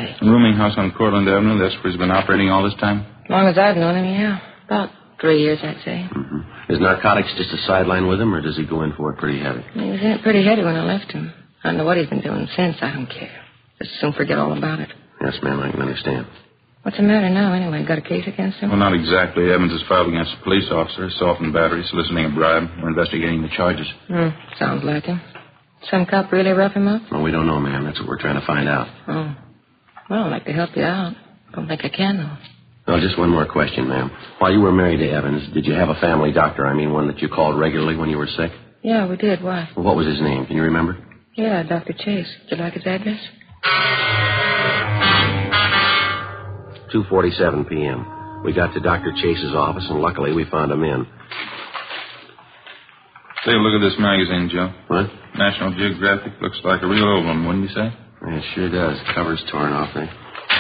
Saturday. Rooming house on Cortland Avenue. That's where he's been operating all this time? As long as I've known him, yeah. About 3 years, I'd say. Mm-hmm. Is narcotics just a sideline with him, or does he go in for it pretty heavy? He was in it pretty heavy when I left him. I don't know what he's been doing since. I don't care. Just soon forget all about it. Yes, ma'am, I can understand. What's the matter now, anyway? Got a case against him? Well, not exactly. Evans is filed against a police officer, assault and battery, soliciting a bribe. We're investigating the charges. Sounds like him. Some cop really rough him up? Well, we don't know, ma'am. That's what we're trying to find out. Oh. Well, I'd like to help you out. Don't think I can, though. Well, just one more question, ma'am. While you were married to Evans, did you have a family doctor? I mean, one that you called regularly when you were sick? Yeah, we did. Why? Well, what was his name? Can you remember? Yeah, Dr. Chase. Would you like his address? 2:47 p.m. We got to Dr. Chase's office, and luckily we found him in. Take a look at this magazine, Joe. What? National Geographic. Looks like a real old one, wouldn't you say? Yeah, it sure does. Cover's torn off there.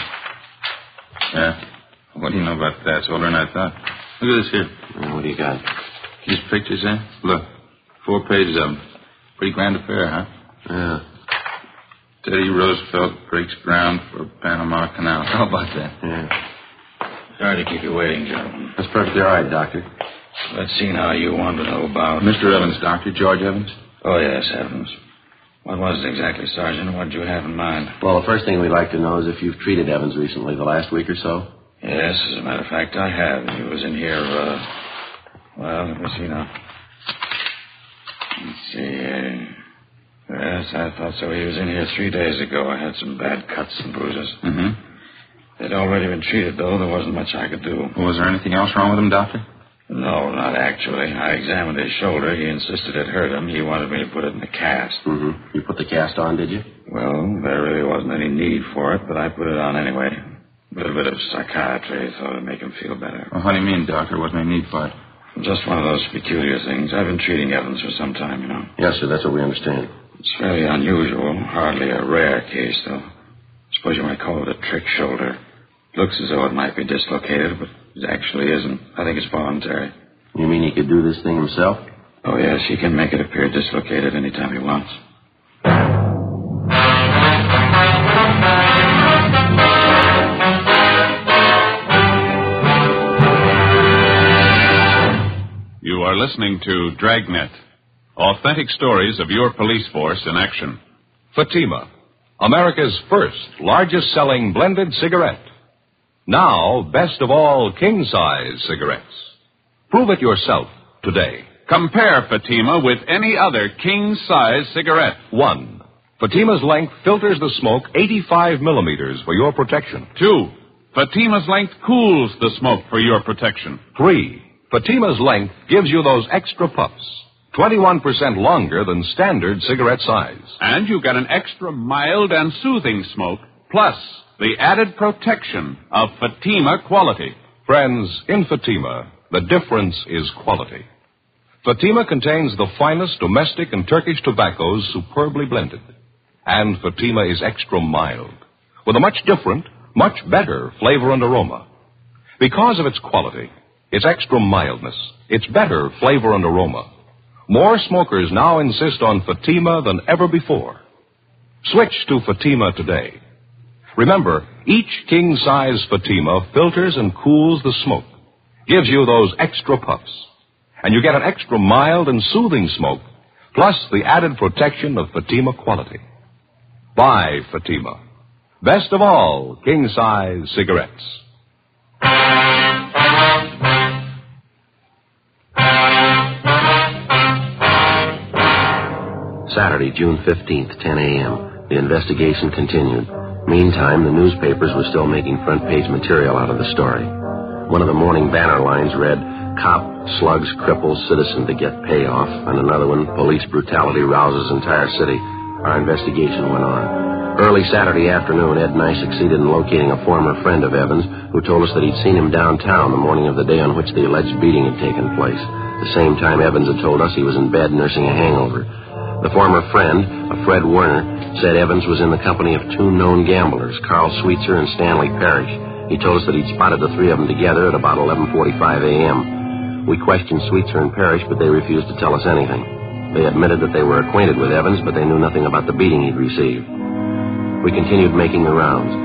Yeah. What do you know about that? It's older than I thought. Look at this here. Well, what do you got? These pictures, eh? Look. 4 pages of them. Pretty grand affair, huh? Yeah. Teddy Roosevelt breaks ground for Panama Canal. How about that? Yeah. Sorry to keep you waiting, gentlemen. That's perfectly all right, Doctor. Let's see now. You want to know about... Mr. Evans, Doctor. George Evans? Oh, yes, Evans. What was it exactly, Sergeant? What did you have in mind? Well, the first thing we'd like to know is if you've treated Evans recently, the last week or so. Yes, as a matter of fact, I have. He was in here, well, let me see now. Let's see. Yes, I thought so. He was in here 3 days ago. I had some bad cuts and bruises. Mm-hmm. They'd already been treated, though. There wasn't much I could do. Was there anything else wrong with him, Doctor? No, not actually. I examined his shoulder. He insisted it hurt him. He wanted me to put it in a cast. Mm-hmm. You put the cast on, did you? Well, there really wasn't any need for it, but I put it on anyway. A little bit of psychiatry. Thought it'd make him feel better. Well, how do you mean, Doctor? Wasn't any need for it? Just one of those peculiar things. I've been treating Evans for some time, you know. Yes, sir. That's what we understand. It's fairly unusual. Hardly a rare case, though. Suppose you might call it a trick shoulder. Looks as though it might be dislocated, but it actually isn't. I think it's voluntary. You mean he could do this thing himself? Oh, yes. He can make it appear dislocated anytime he wants. You are listening to Dragnet. Authentic stories of your police force in action. Fatima, America's first largest-selling blended cigarette. Now, best of all, king-size cigarettes. Prove it yourself today. Compare Fatima with any other king-size cigarette. 1. Fatima's length filters the smoke 85 millimeters for your protection. 2. Fatima's length cools the smoke for your protection. 3. Fatima's length gives you those extra puffs, 21% longer than standard cigarette size. And you get an extra mild and soothing smoke, plus the added protection of Fatima quality. Friends, in Fatima, the difference is quality. Fatima contains the finest domestic and Turkish tobaccos superbly blended. And Fatima is extra mild, with a much different, much better flavor and aroma. Because of its quality, its extra mildness, its better flavor and aroma, more smokers now insist on Fatima than ever before. Switch to Fatima today. Remember, each king-size Fatima filters and cools the smoke, gives you those extra puffs, and you get an extra mild and soothing smoke, plus the added protection of Fatima quality. Buy Fatima. Best of all, king-size cigarettes. Saturday, June 15th, 10 a.m. The investigation continued. Meantime, the newspapers were still making front-page material out of the story. One of the morning banner lines read, "Cop slugs cripples citizen to get payoff," and another one, "Police brutality rouses entire city." Our investigation went on. Early Saturday afternoon, Ed and I succeeded in locating a former friend of Evans who told us that he'd seen him downtown the morning of the day on which the alleged beating had taken place. The same time Evans had told us he was in bed nursing a hangover. The former friend, a Fred Werner, said Evans was in the company of 2 known gamblers, Carl Sweetser and Stanley Parrish. He told us that he'd spotted the 3 of them together at about 11:45 a.m. We questioned Sweetser and Parrish, but they refused to tell us anything. They admitted that they were acquainted with Evans, but they knew nothing about the beating he'd received. We continued making the rounds.